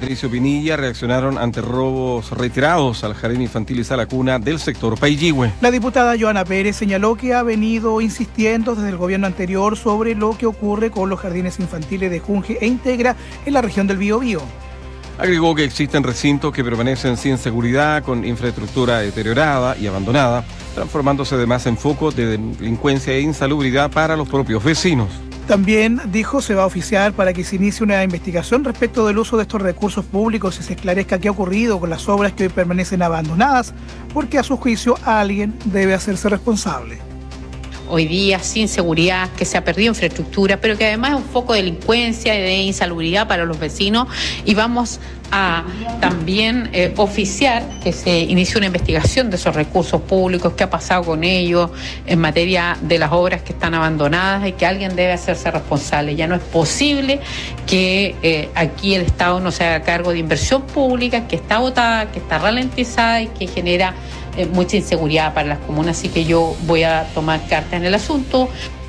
Patricio Pinilla reaccionaron ante robos reiterados al jardín infantil y sala cuna del sector Paillihue. La diputada Joana Pérez señaló que ha venido insistiendo desde el gobierno anterior sobre lo que ocurre con los jardines infantiles de Junge e Integra en la región del Biobío. Agregó que existen recintos que permanecen sin seguridad, con infraestructura deteriorada y abandonada, transformándose además en focos de delincuencia e insalubridad para los propios vecinos. También dijo se va a oficiar para que se inicie una investigación respecto del uso de estos recursos públicos y se esclarezca qué ha ocurrido con las obras que hoy permanecen abandonadas, porque a su juicio alguien debe hacerse responsable. Hoy día sin seguridad, que se ha perdido infraestructura, pero que además es un foco de delincuencia y de insalubridad para los vecinos, y vamos a también oficiar que se inicie una investigación de esos recursos públicos, qué ha pasado con ellos en materia de las obras que están abandonadas y que alguien debe hacerse responsable. Ya no es posible que aquí el Estado no se haga cargo de inversión pública que está agotada, que está ralentizada y que genera mucha inseguridad para las comunas, así que yo voy a tomar cartas en el asunto.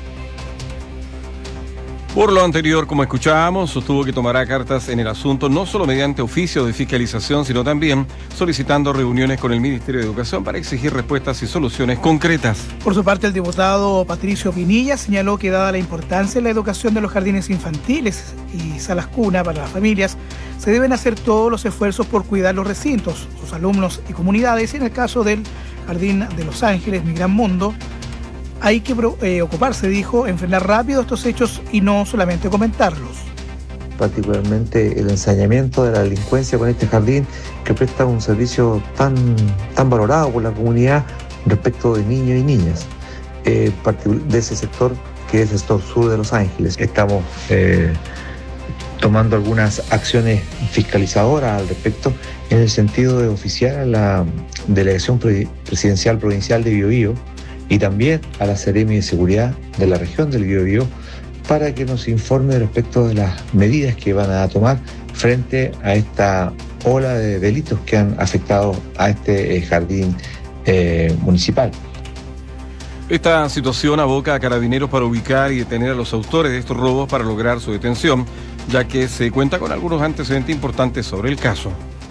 Por lo anterior, como escuchábamos, sostuvo que tomará cartas en el asunto no solo mediante oficio de fiscalización, sino también solicitando reuniones con el Ministerio de Educación para exigir respuestas y soluciones concretas. Por su parte, el diputado Patricio Pinilla señaló que dada la importancia de la educación de los jardines infantiles y salas cuna para las familias, se deben hacer todos los esfuerzos por cuidar los recintos, sus alumnos y comunidades, y en el caso del Jardín de Los Ángeles, Mi Gran Mundo, hay que ocuparse, dijo, en frenar rápido estos hechos y no solamente comentarlos. Particularmente el ensañamiento de la delincuencia con este jardín que presta un servicio tan valorado por la comunidad respecto de niños y niñas, de ese sector que es el sector sur de Los Ángeles. Estamos tomando algunas acciones fiscalizadoras al respecto en el sentido de oficiar a la Delegación Presidencial Provincial de Biobío y también a la Seremi de Seguridad de la región del Biobío para que nos informe respecto de las medidas que van a tomar frente a esta ola de delitos que han afectado a este jardín municipal. Esta situación aboca a Carabineros para ubicar y detener a los autores de estos robos para lograr su detención, ya que se cuenta con algunos antecedentes importantes sobre el caso.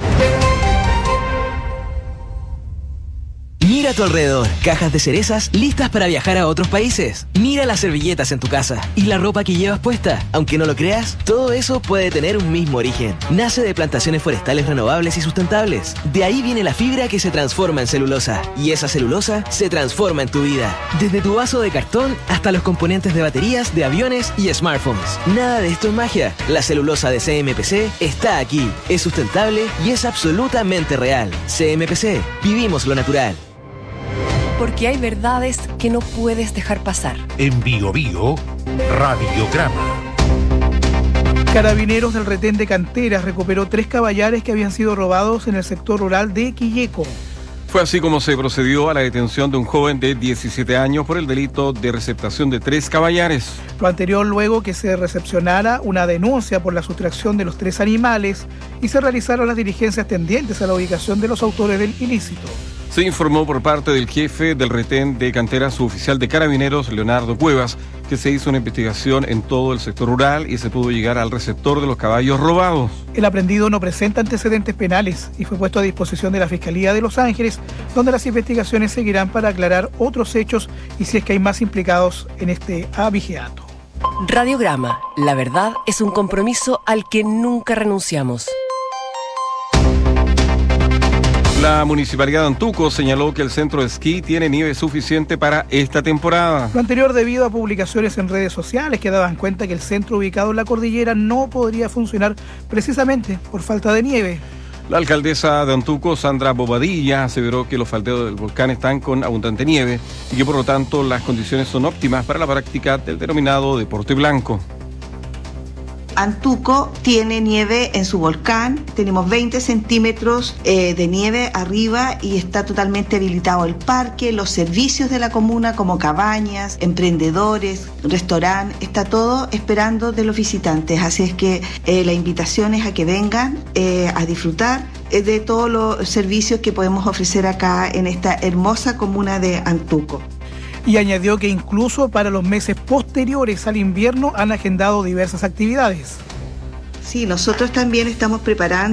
Mira a tu alrededor, cajas de cerezas listas para viajar a otros países. Mira las servilletas en tu casa y la ropa que llevas puesta. Aunque no lo creas, todo eso puede tener un mismo origen. Nace de plantaciones forestales renovables y sustentables. De ahí viene la fibra que se transforma en celulosa. Y esa celulosa se transforma en tu vida. Desde tu vaso de cartón hasta los componentes de baterías, de aviones y smartphones. Nada de esto es magia. La celulosa de CMPC está aquí. Es sustentable y es absolutamente real. CMPC, vivimos lo natural. Porque hay verdades que no puedes dejar pasar. En Biobío, Radiograma. Carabineros del retén de Canteras recuperó 3 caballares que habían sido robados en el sector rural de Quilleco. Fue así como se procedió a la detención de un joven de 17 años por el delito de receptación de 3 caballares. Lo anterior luego que se recepcionara una denuncia por la sustracción de los 3 animales y se realizaron las diligencias tendientes a la ubicación de los autores del ilícito. Se informó por parte del jefe del retén de Canteras, suboficial de Carabineros, Leonardo Cuevas, que se hizo una investigación en todo el sector rural y se pudo llegar al receptor de los caballos robados. El aprendido no presenta antecedentes penales y fue puesto a disposición de la Fiscalía de Los Ángeles, donde las investigaciones seguirán para aclarar otros hechos y si es que hay más implicados en este abigeato. Radiograma. La verdad es un compromiso al que nunca renunciamos. La Municipalidad de Antuco señaló que el centro de esquí tiene nieve suficiente para esta temporada. Lo anterior debido a publicaciones en redes sociales que daban cuenta que el centro ubicado en la cordillera no podría funcionar precisamente por falta de nieve. La alcaldesa de Antuco, Sandra Bobadilla, aseveró que los faldeos del volcán están con abundante nieve y que por lo tanto las condiciones son óptimas para la práctica del denominado deporte blanco. Antuco tiene nieve en su volcán, tenemos 20 centímetros de nieve arriba y está totalmente habilitado el parque, los servicios de la comuna como cabañas, emprendedores, restaurante, está todo esperando de los visitantes, así es que la invitación es a que vengan a disfrutar de todos los servicios que podemos ofrecer acá en esta hermosa comuna de Antuco. Y añadió que incluso para los meses posteriores al invierno han agendado diversas actividades. Sí, nosotros también estamos preparando